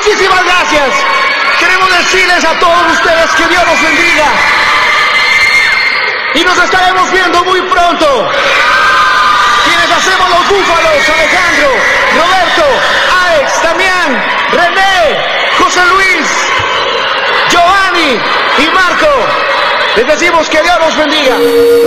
muchísimas gracias. Queremos decirles a todos ustedes que Dios los bendiga. Y nos estaremos viendo muy pronto. Quienes hacemos los búfalos: Alejandro, Roberto, Alex, Damián, René, José Luis, Giovanni y Marco. Les decimos que Dios los bendiga.